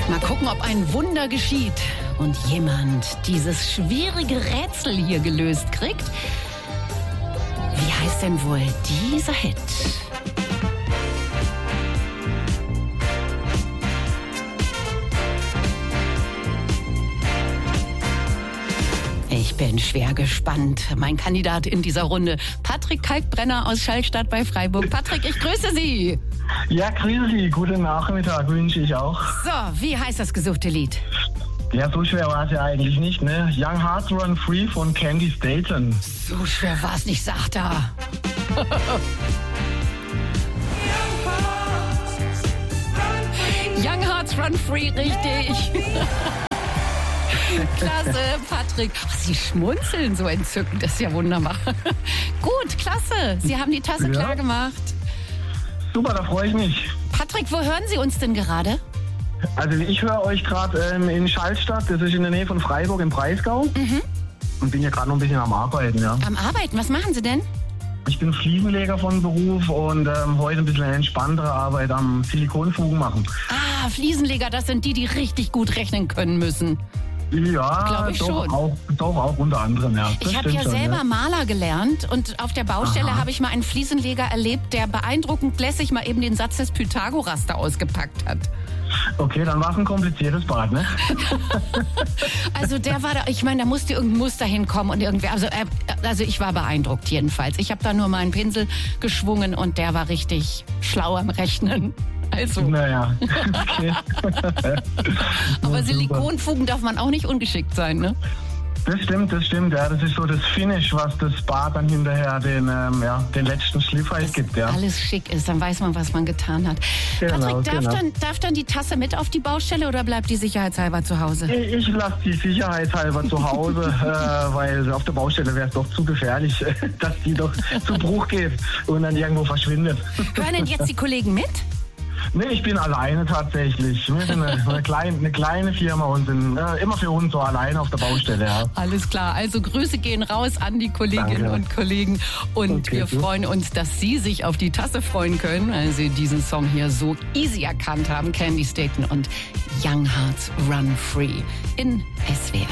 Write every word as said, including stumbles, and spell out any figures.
Mal gucken, ob ein Wunder geschieht und jemand dieses schwierige Rätsel hier gelöst kriegt. Wie heißt denn wohl dieser Hit? Ich bin schwer gespannt. Mein Kandidat in dieser Runde, Patrick Kalkbrenner aus Schallstatt bei Freiburg. Patrick, ich grüße Sie. Ja, grüße Sie. Guten Nachmittag wünsche ich auch. So, wie heißt das gesuchte Lied? Ja, so schwer war es ja eigentlich nicht, ne? Young Hearts Run Free von Candy Staten. So schwer war es nicht, sagt er. Young Hearts Run Free, richtig. Klasse, Patrick. Ach, Sie schmunzeln so entzückend, das ist ja wunderbar. Gut, klasse. Sie haben die Tasse Ja. klar gemacht. Super, da freue ich mich. Patrick, wo hören Sie uns denn gerade? Also ich höre euch gerade ähm, in Schallstatt, das ist in der Nähe von Freiburg im Breisgau. Mhm. Und bin ja gerade noch ein bisschen am Arbeiten, ja. Am Arbeiten, was machen Sie denn? Ich bin Fliesenleger von Beruf und ähm, heute ein bisschen eine entspanntere Arbeit am Silikonfugen machen. Ah, Fliesenleger, das sind die, die richtig gut rechnen können müssen. Ja, Glaub ich doch, schon. Auch, doch auch unter anderem, ja. Das Ich habe stimmt ja schon, selber Maler gelernt und auf der Baustelle Aha. habe ich mal einen Fliesenleger erlebt, der beeindruckend lässig mal eben den Satz des Pythagoras da ausgepackt hat. Okay, dann war es ein kompliziertes Bad, ne? Also der war da, ich meine, da musste irgendein Muster hinkommen und irgendwie, also, äh, also ich war beeindruckt jedenfalls. Ich habe da nur meinen Pinsel geschwungen und der war richtig schlau am Rechnen. Also, Naja, okay. aber Ja, Silikonfugen darf man auch nicht ungeschickt sein, ne? Das stimmt, das stimmt, ja. Das ist so das Finish, was das Bad dann hinterher den, ähm, ja, den letzten Schliff halt gibt, ja. Alles schick ist, dann weiß man, was man getan hat. Genau, Patrick, darf, genau. dann, darf dann die Tasse mit auf die Baustelle oder bleibt die sicherheitshalber zu Hause? Ich, ich lasse die sicherheitshalber zu Hause, äh, weil auf der Baustelle wäre es doch zu gefährlich, dass die doch zu Bruch geht und dann irgendwo verschwindet. Hören denn jetzt die Kollegen mit? Nee, ich bin alleine tatsächlich. Wir sind eine, eine, kleine, eine kleine Firma und sind äh, immer für uns so alleine auf der Baustelle, ja. Alles klar, also Grüße gehen raus an die Kolleginnen Danke. und Kollegen und Okay, wir gut. freuen uns, dass Sie sich auf die Tasse freuen können, weil Sie diesen Song hier so easy erkannt haben, Candy Staten und Young Hearts Run Free in S W R.